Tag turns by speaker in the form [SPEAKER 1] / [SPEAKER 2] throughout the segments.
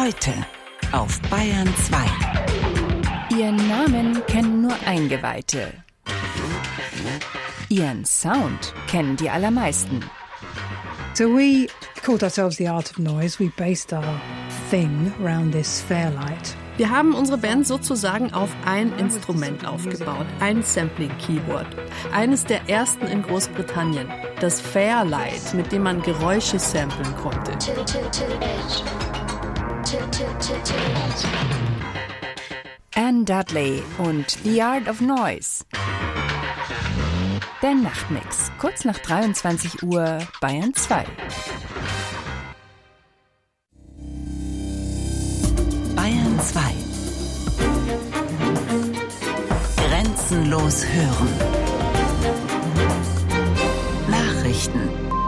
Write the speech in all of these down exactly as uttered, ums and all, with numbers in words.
[SPEAKER 1] Heute auf Bayern zwei.
[SPEAKER 2] Ihren Namen kennen nur Eingeweihte. Ihren Sound kennen die allermeisten.
[SPEAKER 3] So we called ourselves the Art of Noise. We based our thing around this Fairlight.
[SPEAKER 4] Wir haben unsere Band sozusagen auf ein Instrument aufgebaut, ein Sampling-Keyboard. Eines der ersten in Großbritannien, das Fairlight, mit dem man Geräusche samplen konnte.
[SPEAKER 2] Anne Dudley und The Art of Noise. Der Nachtmix, kurz nach dreiundzwanzig Uhr, Bayern zwei.
[SPEAKER 1] Bayern zwei. Grenzenlos hören. Nachrichten.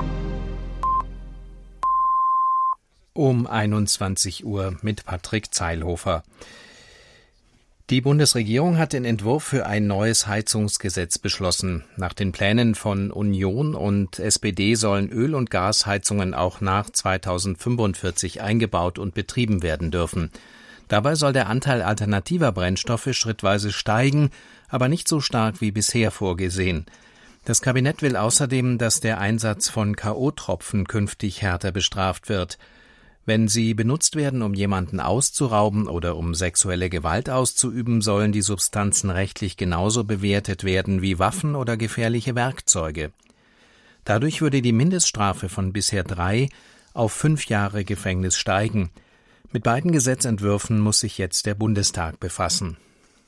[SPEAKER 5] Um einundzwanzig Uhr mit Patrick Zeilhofer. Die Bundesregierung hat den Entwurf für ein neues Heizungsgesetz beschlossen. Nach den Plänen von Union und S P D sollen Öl- und Gasheizungen auch nach zweitausendfünfundvierzig eingebaut und betrieben werden dürfen. Dabei soll der Anteil alternativer Brennstoffe schrittweise steigen, aber nicht so stark wie bisher vorgesehen. Das Kabinett will außerdem, dass der Einsatz von K O-Tropfen künftig härter bestraft wird. Wenn sie benutzt werden, um jemanden auszurauben oder um sexuelle Gewalt auszuüben, sollen die Substanzen rechtlich genauso bewertet werden wie Waffen oder gefährliche Werkzeuge. Dadurch würde die Mindeststrafe von bisher drei auf fünf Jahre Gefängnis steigen. Mit beiden Gesetzentwürfen muss sich jetzt der Bundestag befassen.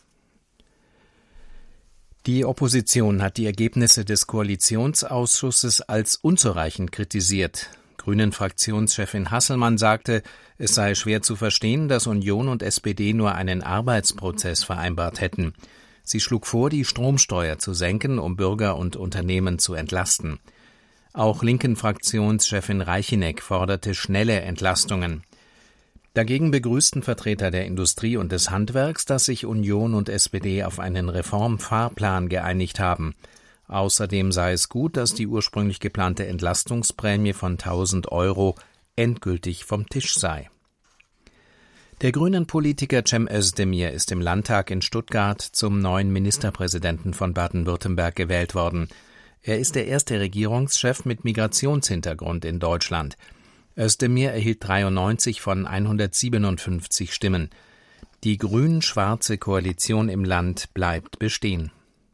[SPEAKER 5] Die Opposition hat die Ergebnisse des Koalitionsausschusses als unzureichend kritisiert. Grünen-Fraktionschefin Hasselmann sagte, es sei schwer zu verstehen, dass Union und S P D nur einen Arbeitsprozess vereinbart hätten. Sie schlug vor, die Stromsteuer zu senken, um Bürger und Unternehmen zu entlasten. Auch Linken-Fraktionschefin Reicheneck forderte schnelle Entlastungen. Dagegen begrüßten Vertreter der Industrie und des Handwerks, dass sich Union und S P D auf einen Reformfahrplan geeinigt haben. Außerdem sei es gut, dass die ursprünglich geplante Entlastungsprämie von tausend Euro endgültig vom Tisch sei. Der Grünen-Politiker Cem Özdemir ist im Landtag in Stuttgart zum neuen Ministerpräsidenten von Baden-Württemberg gewählt worden. Er ist der erste Regierungschef mit Migrationshintergrund in Deutschland. Özdemir erhielt dreiundneunzig von hundertsiebenundfünfzig Stimmen. Die grün-schwarze Koalition im Land bleibt bestehen.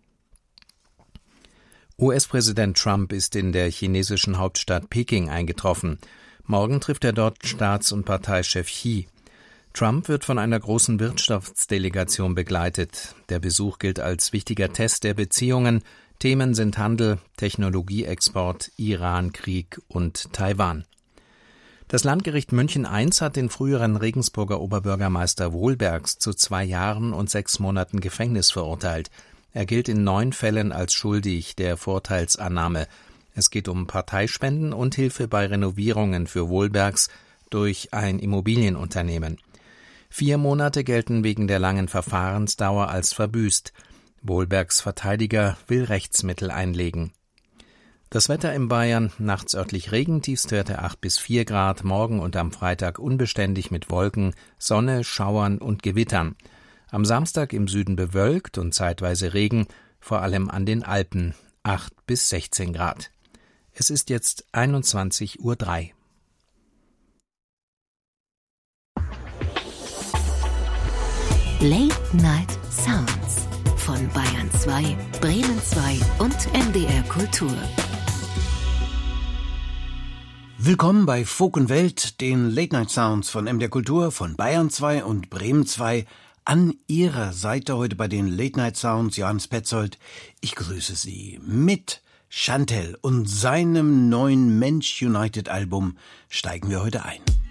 [SPEAKER 5] U S-Präsident Trump ist in der chinesischen Hauptstadt Peking eingetroffen. Morgen trifft er dort Staats- und Parteichef Xi. Trump wird von einer großen Wirtschaftsdelegation begleitet. Der Besuch gilt als wichtiger Test der Beziehungen. Themen sind Handel, Technologieexport, Iran-Krieg und Taiwan. Das Landgericht München eins hat den früheren Regensburger Oberbürgermeister Wohlbergs zu zwei Jahren und sechs Monaten Gefängnis verurteilt. Er gilt in neun Fällen als schuldig der Vorteilsannahme. Es geht um Parteispenden und Hilfe bei Renovierungen für Wohlbergs durch ein Immobilienunternehmen. Vier Monate gelten wegen der langen Verfahrensdauer als verbüßt. Wohlbergs Verteidiger will Rechtsmittel einlegen. Das Wetter in Bayern, nachts örtlich Regen, Tiefstwerte acht bis vier Grad, morgen und am Freitag unbeständig mit Wolken, Sonne, Schauern und Gewittern. Am Samstag im Süden bewölkt und zeitweise Regen, vor allem an den Alpen, acht bis sechzehn Grad. Es ist jetzt einundzwanzig Uhr drei.
[SPEAKER 6] Late Night Sounds von Bayern zwei, Bremen zwei und M D R Kultur.
[SPEAKER 7] Willkommen bei Folk und Welt, den Late Night Sounds von M D R Kultur, von Bayern zwei und Bremen zwei. An Ihrer Seite heute bei den Late Night Sounds Johannes Petzold. Ich grüße Sie. Mit Chantel und seinem neuen Mensch United Album steigen wir heute ein.